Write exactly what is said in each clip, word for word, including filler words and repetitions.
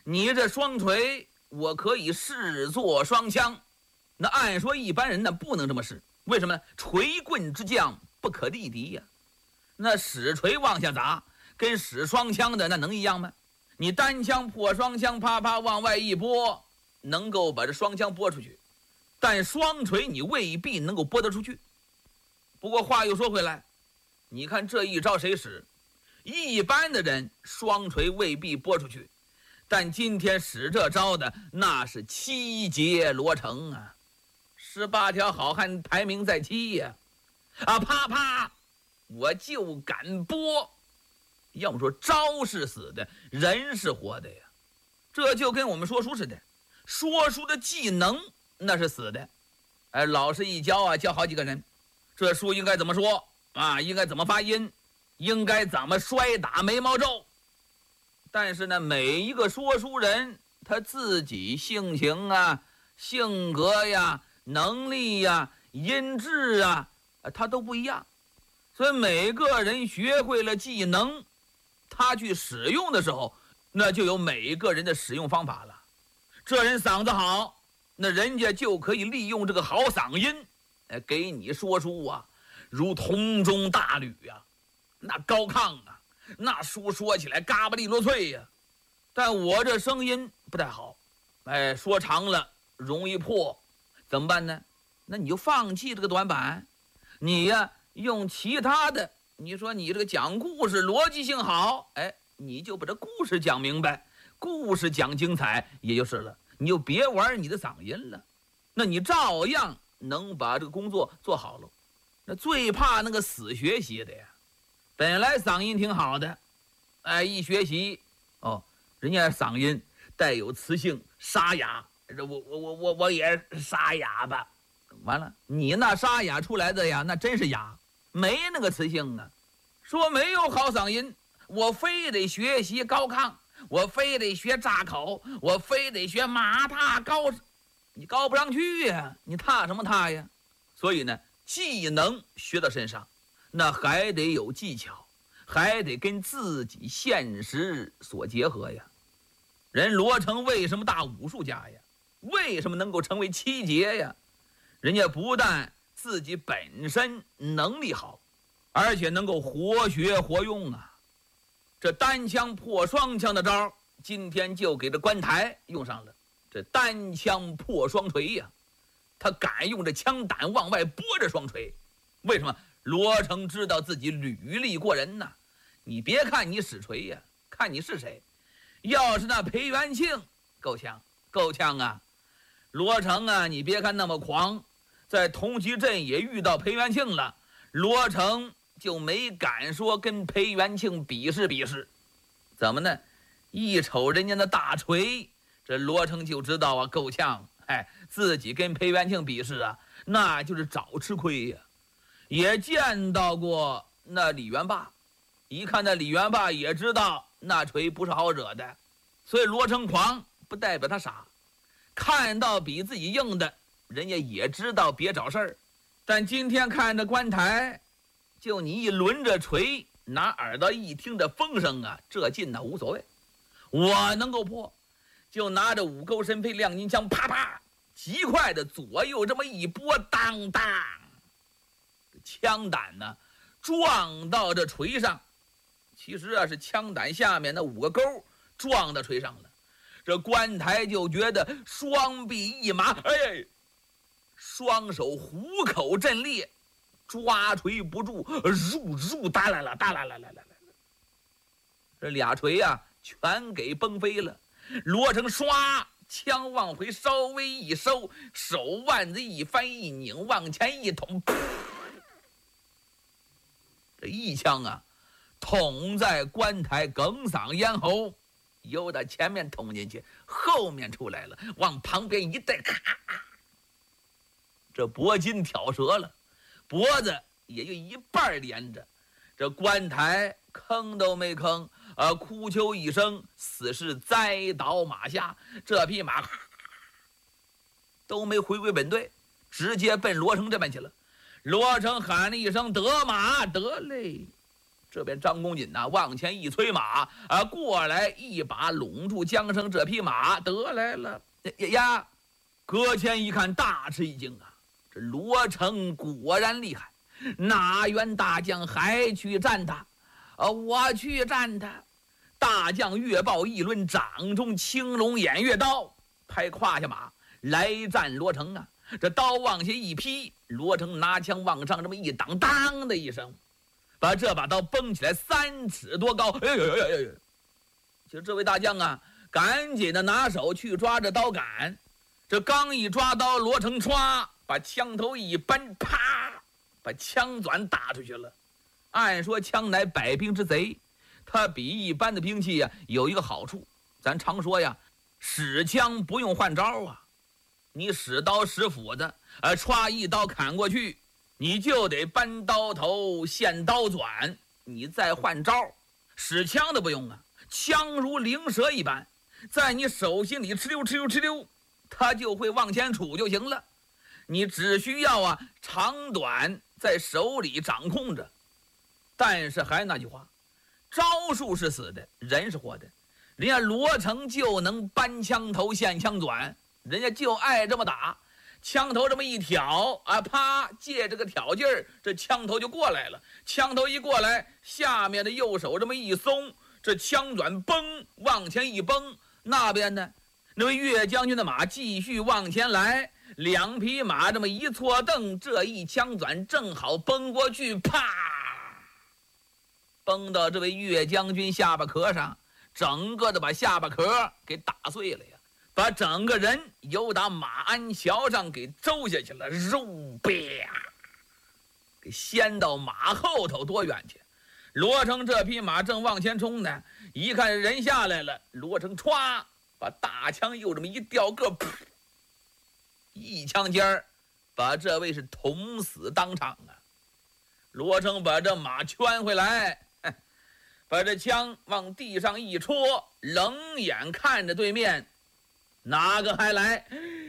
你这双锤我可以视作双枪。那按说一般人呢不能这么使，为什么呢？锤棍之将不可力敌呀。那使锤往下砸，跟使双枪的那能一样吗？你单枪破双枪，啪啪往外一拨，能够把这双枪拨出去，但双锤你未必能够拨得出去。不过话又说回来，你看这一招谁使？一般的人双锤未必拨出去，但今天使这招的那是七杰罗成啊，十八条好汉排名在七呀！啊，啪啪，我就敢拨。要么说招是死的，人是活的呀。这就跟我们说书似的，说书的技能那是死的。哎，老师一教啊，教好几个人，这书应该怎么说啊？应该怎么发音？应该怎么摔打眉毛皱？但是呢，每一个说书人他自己性情啊、性格呀、能力呀、音质啊，他都不一样。所以每个人学会了技能，他去使用的时候，那就有每个人的使用方法了。这人嗓子好，那人家就可以利用这个好嗓音，哎，给你说书啊，如铜钟大吕呀、啊，那高亢啊，那书说起来嘎巴利落脆呀。但我这声音不太好，哎，说长了容易破，怎么办呢？那你就放弃这个短板，你呀用其他的。你说你这个讲故事逻辑性好，哎，你就把这故事讲明白，故事讲精彩也就是了，你就别玩你的嗓音了，那你照样能把这个工作做好了。那最怕那个死学习的呀，本来嗓音挺好的，哎，一学习哦，人家嗓音带有磁性，沙哑，这我我我我我也沙哑吧，完了，你那沙哑出来的呀，那真是哑。没那个磁性啊，说没有好嗓音，我非得学习高亢，我非得学炸口，我非得学马踏高，你高不上去呀，你踏什么踏呀？所以呢，技能学到身上，那还得有技巧，还得跟自己现实所结合呀。人罗成为什么大武术家呀？为什么能够成为七杰呀？人家不但自己本身能力好，而且能够活学活用啊！这单枪破双枪的招，今天就给这关台用上了。这单枪破双锤呀、啊，他敢用这枪胆往外拨着双锤，为什么？罗成知道自己履历过人呐。你别看你使锤呀、啊，看你是谁。要是那裴元庆，够呛，够呛啊！罗成啊，你别看那么狂。在同济镇也遇到裴元庆了，罗成就没敢说跟裴元庆比试比试。怎么呢？一瞅人家那大锤，这罗成就知道啊，够呛。哎，自己跟裴元庆比试啊，那就是找吃亏呀、啊。也见到过那李元霸，一看那李元霸也知道那锤不是好惹的，所以罗成狂不代表他傻，看到比自己硬的。人家也知道别找事儿，但今天看着关台，就你一轮着锤，拿耳朵一听这风声啊，这劲呢无所谓，我能够破，就拿着五钩神飞亮银枪，啪啪，极快的左右这么一拨，当当，枪胆呢撞到这锤上，其实啊是枪胆下面那五个钩撞到锤上了，这关台就觉得双臂一麻，哎。双手虎口震裂，抓锤不住，入入哒啦啦哒啦啦啦啦啦，这俩锤呀、啊、全给崩飞了。罗成唰，枪往回稍微一收，手腕子一翻一拧，往前一捅，这一枪啊，捅在关台哽嗓咽喉，由打前面捅进去，后面出来了，往旁边一带，咔。这脖筋挑折了，脖子也就一半连着，这关台吭都没吭，啊，哭求一声，死是栽倒马下。这匹马都没回归本队，直接奔罗成这边去了。罗成喊了一声得马，得嘞， 这边张公瑾呐，往前一催马，啊，过来一把拢住缰绳这匹马，得来了呀呀！葛谦一看，大吃一惊啊！这罗成果然厉害，哪员大将还去战他？啊，我去战他！大将岳豹一抡掌中青龙偃月刀，拍胯下马来战罗成啊！这刀往下一劈，罗成拿枪往上这么一挡，当的一声，把这把刀崩起来三尺多高。哎呦呦呦呦！就这位大将啊，赶紧的拿手去抓着刀杆，这刚一抓刀，罗成唰把枪头一扳，啪，把枪转打出去了。按说枪乃百兵之贼，它比一般的兵器呀、啊、有一个好处，咱常说呀，使枪不用换招啊。你使刀使斧子，呃，歘一刀砍过去，你就得扳刀头现刀转，你再换招。使枪的不用啊，枪如灵蛇一般，在你手心里哧溜哧溜哧溜，它就会往前杵就行了。你只需要啊长短在手里掌控着。但是还那句话，招数是死的，人是活的。人家罗成就能扳枪头现枪转，人家就爱这么打，枪头这么一挑啊，啪，借这个挑劲儿，这枪头就过来了。枪头一过来，下面的右手这么一松，这枪转崩，往前一崩。那边呢，那位岳将军的马继续往前来，两匹马这么一错蹬，这一枪转正好崩过去，啪，崩到这位岳将军下巴壳上，整个的把下巴壳给打碎了呀，把整个人由打马鞍桥上给周下去了，肉啪，给掀到马后头多远去。罗成这匹马正往前冲呢，一看人下来了，罗成歘把大枪又这么一掉个，噗，一枪尖儿把这位是捅死当场啊。罗成把这马圈回来，把这枪往地上一戳，冷眼看着对面，哪个还来？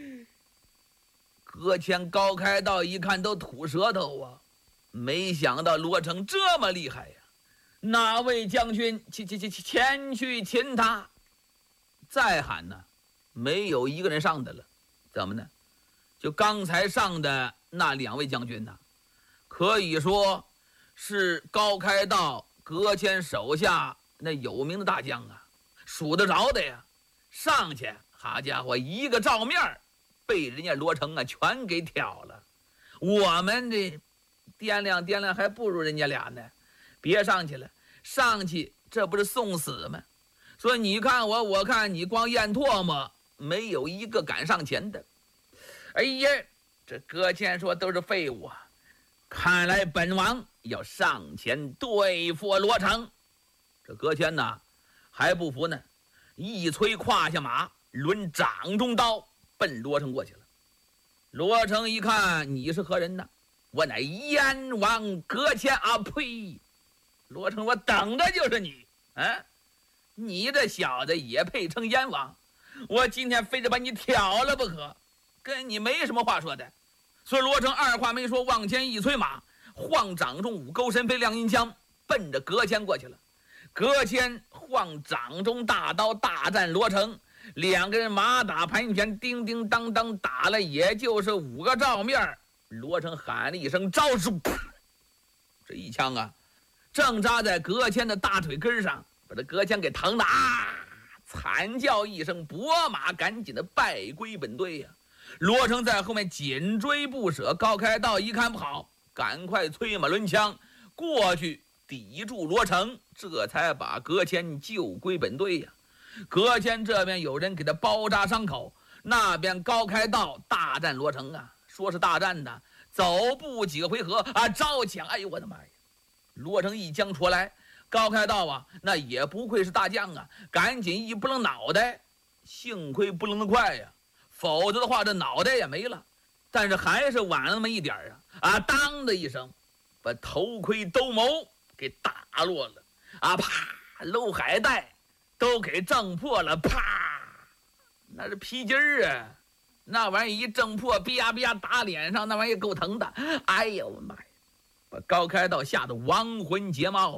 葛谦高开道一看都吐舌头啊，没想到罗成这么厉害呀！哪位将军前前前前去擒他？再喊呢，没有一个人上的了。怎么呢？就刚才上的那两位将军呢，可以说是高开道葛谦手下那有名的大将啊，数得着的呀。上去，好家伙，一个照面被人家罗成啊全给挑了。我们这掂量掂量还不如人家俩呢。别上去了，上去这不是送死吗？说你看我，我看你，光咽唾沫，没有一个敢上前的。哎呀，这葛谦说都是废物啊！看来本王要上前对付罗成。这葛谦呐还不服呢，一催胯下马，抡掌中刀奔罗成过去了。罗成一看，你是何人呢？我乃燕王葛谦啊！呸！罗成，我等的就是你啊！你这小子也配称燕王？我今天非得把你挑了不可，跟你没什么话说的。所以罗成二话没说，往前一催马，晃掌中五钩神飞亮银枪，奔着葛谦过去了。葛谦晃掌中大刀大战罗成，两个人马打盘旋，叮叮当当打了也就是五个照面。罗成喊了一声招数，这一枪啊正扎在葛谦的大腿根上，把这葛谦给疼的啊惨叫一声，拨马赶紧的败归本队呀、啊。罗成在后面紧追不舍，高开道一看不好，赶快催马抡枪过去抵住罗成，这才把葛谦救归本队呀、啊。葛谦这边有人给他包扎伤口，那边高开道大战罗成啊，说是大战的，走步几个回合啊，招抢，哎呦我的妈呀！罗成一将出来，高开道啊，那也不愧是大将啊，赶紧一不愣脑袋，幸亏不愣得快呀，否则的话这脑袋也没了。但是还是晚了那么一点啊啊！当的一声，把头盔兜鍪给打落了啊！啪，漏海带都给挣破了，啪，那是皮筋儿啊，那玩意儿一挣破，啪啪打脸上，那玩意儿够疼的。哎呀，我妈呀！把高开道吓得亡魂皆冒，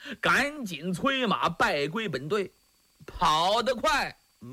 赶紧催马败归本队。跑得快，